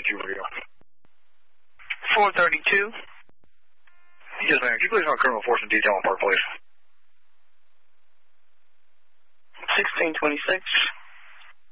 Radio. 432. Yes, ma'am. Could you please have a criminal enforcement detail on Park Place? 1626.